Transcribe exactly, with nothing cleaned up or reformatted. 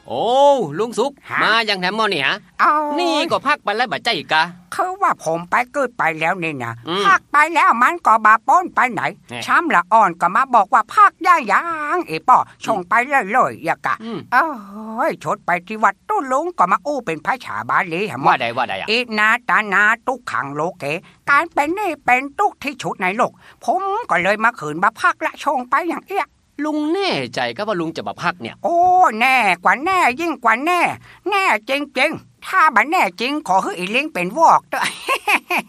โอ้ลุงสุกมาอย่างแถมมอนี่ฮะนี่ก็พักไปแล้วบัดใจกะคือว่าผมไปเกิดไปแล้วนี่นะพักไปแล้วมันก็บาป้นไปไหนช้ำละอ่อนก็มาบอกว่าพักย่ายังไอ้ป่อชงไปเลยๆอย่ากะเอ้ยชดไปที่วัดตุ้ลุงก็มาอู้เป็นภาษาบาลีหว่าใดว่าใดอินาตานาตุกขังโลเกการเป็นนี่เป็นตุกที่ชุดในโลกผมก็เลยมาขืนมาพักละชงไปอย่างเอี้ยลุงแน่ใจก็ว่าลุงจะมาพักเนี่ยโอ้แน่กว่าแน่ยิ่งกว่าแน่แน่จริงๆถ้าบัดแน่จริงขอให้อีลิงเป็นวอกเด้อ